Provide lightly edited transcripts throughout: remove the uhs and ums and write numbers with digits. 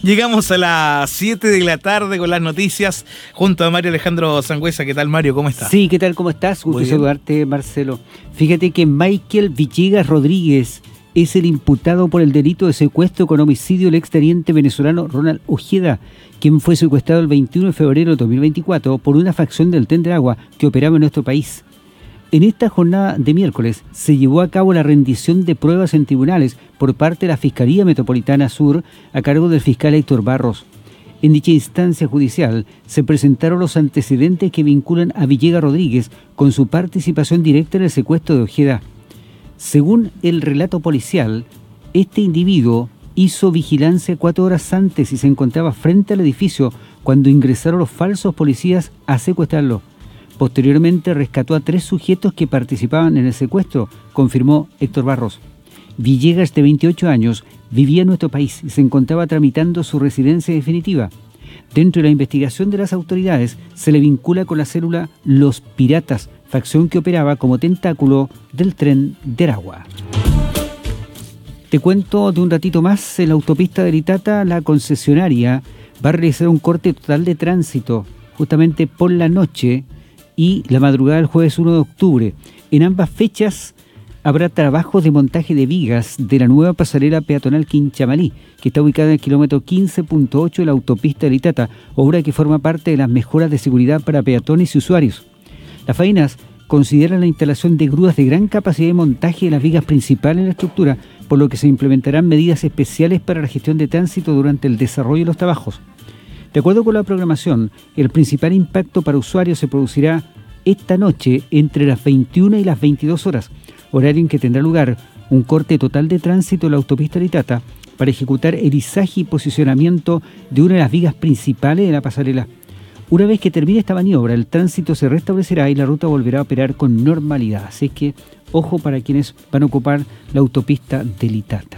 Llegamos a las 7 de la tarde con las noticias junto a Mario Alejandro Sangüesa. ¿Qué tal, Mario? ¿Cómo estás? Sí, ¿qué tal? ¿Cómo estás? Gusto saludarte, Marcelo. Fíjate que Michael Villegas Rodríguez es el imputado por el delito de secuestro con homicidio del exteniente venezolano Ronald Ojeda, quien fue secuestrado el 21 de febrero de 2024 por una facción del Tren del Agua que operaba en nuestro país. En esta jornada de miércoles se llevó a cabo la rendición de pruebas en tribunales por parte de la Fiscalía Metropolitana Sur a cargo del fiscal Héctor Barros. En dicha instancia judicial se presentaron los antecedentes que vinculan a Villegas Rodríguez con su participación directa en el secuestro de Ojeda. Según el relato policial, este individuo hizo vigilancia 4 horas antes y se encontraba frente al edificio cuando ingresaron los falsos policías a secuestrarlo. Posteriormente rescató a 3 sujetos que participaban en el secuestro, confirmó Héctor Barros. Villegas, de 28 años, vivía en nuestro país y se encontraba tramitando su residencia definitiva. Dentro de la investigación de las autoridades, se le vincula con la célula Los Piratas, facción que operaba como tentáculo del Tren del Agua. Te cuento de un ratito más, en la autopista de Litata, la concesionaria va a realizar un corte total de tránsito, justamente por la noche y la madrugada del jueves 1 de octubre. En ambas fechas habrá trabajos de montaje de vigas de la nueva pasarela peatonal Quinchamalí, que está ubicada en el kilómetro 15.8 de la autopista de Litata, obra que forma parte de las mejoras de seguridad para peatones y usuarios. Las faenas consideran la instalación de grúas de gran capacidad de montaje de las vigas principales de la estructura, por lo que se implementarán medidas especiales para la gestión de tránsito durante el desarrollo de los trabajos. De acuerdo con la programación, el principal impacto para usuarios se producirá esta noche entre las 21 y las 22 horas, horario en que tendrá lugar un corte total de tránsito en la autopista Litata para ejecutar erizaje y posicionamiento de una de las vigas principales de la pasarela. Una vez que termine esta maniobra, el tránsito se restablecerá y la ruta volverá a operar con normalidad. Así que, ojo para quienes van a ocupar la autopista de Litata.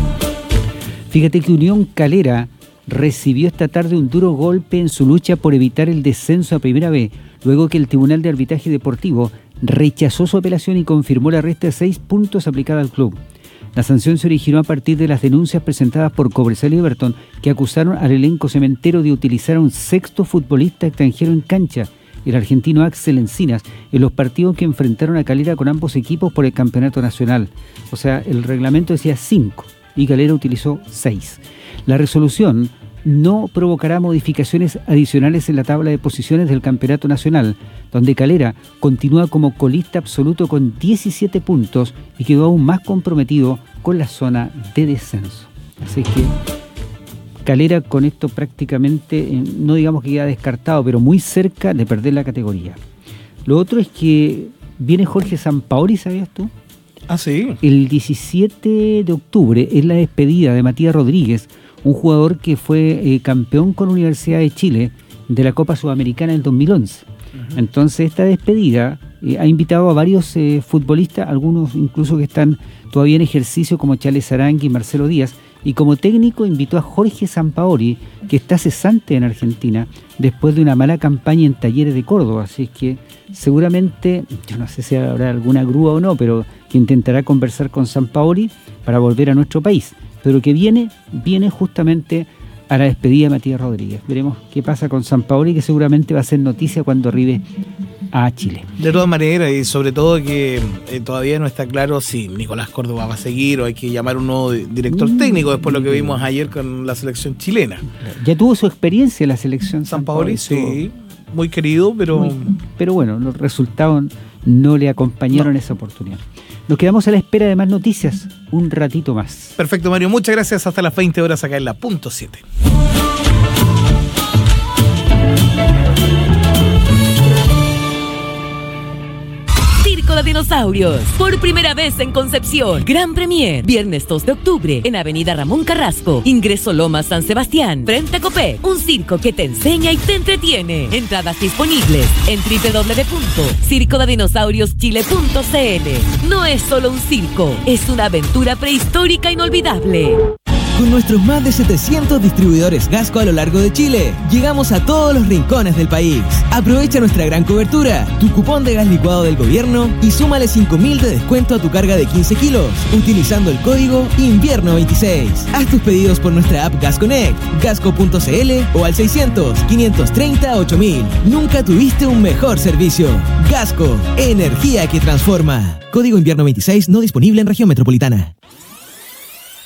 Fíjate que Unión Calera recibió esta tarde un duro golpe en su lucha por evitar el descenso a Primera B, luego que el Tribunal de Arbitraje Deportivo rechazó su apelación y confirmó la resta de 6 puntos aplicada al club. La sanción se originó a partir de las denuncias presentadas por Cobresal y Everton, que acusaron al elenco cementero de utilizar a un sexto futbolista extranjero en cancha, el argentino Axel Encinas, en los partidos que enfrentaron a Calera con ambos equipos por el campeonato nacional. O sea, el reglamento decía 5 y Calera utilizó 6. La resolución no provocará modificaciones adicionales en la tabla de posiciones del campeonato nacional, donde Calera continúa como colista absoluto con 17 puntos y quedó aún más comprometido con la zona de descenso. Así que Calera con esto prácticamente, no digamos que queda descartado, pero muy cerca de perder la categoría. Lo otro es que viene Jorge Sampaoli, ¿sabías tú? Ah, sí. El 17 de octubre es la despedida de Matías Rodríguez, un jugador que fue campeón con la Universidad de Chile de la Copa Sudamericana del 2011. Entonces esta despedida ha invitado a varios futbolistas, algunos incluso que están todavía en ejercicio, como Charles Arangui y Marcelo Díaz, y como técnico invitó a Jorge Sampaoli, que está cesante en Argentina después de una mala campaña en Talleres de Córdoba. Así que seguramente, yo no sé si habrá alguna grúa o no, pero que intentará conversar con Sampaoli para volver a nuestro país. Pero que viene justamente a la despedida de Matías Rodríguez. Veremos qué pasa con Sampaoli, que seguramente va a ser noticia cuando arribe a Chile. De todas maneras, y sobre todo que todavía no está claro si Nicolás Córdoba va a seguir o hay que llamar un nuevo director técnico, después de lo que vimos ayer con la selección chilena. Ya tuvo su experiencia en la selección Sampaoli, sí, muy querido, pero bueno, los resultados no le acompañaron esa oportunidad. Nos quedamos a la espera de más noticias un ratito más. Perfecto, Mario. Muchas gracias. Hasta las 20 horas acá en la Punto 7. Circo de Dinosaurios, por primera vez en Concepción. Gran Premier, viernes 2 de octubre, en Avenida Ramón Carrasco. Ingreso Lomas San Sebastián, frente a Copec. Un circo que te enseña y te entretiene. Entradas disponibles en www.circodedinosaurioschile.cl. No es solo un circo, es una aventura prehistórica inolvidable. Con nuestros más de 700 distribuidores Gasco a lo largo de Chile, llegamos a todos los rincones del país. Aprovecha nuestra gran cobertura, tu cupón de gas licuado del gobierno y súmale 5.000 de descuento a tu carga de 15 kilos, utilizando el código INVIERNO26. Haz tus pedidos por nuestra app Gas Connect, gasco.cl o al 600-530-8000. Nunca tuviste un mejor servicio. Gasco, energía que transforma. Código INVIERNO26 no disponible en región metropolitana.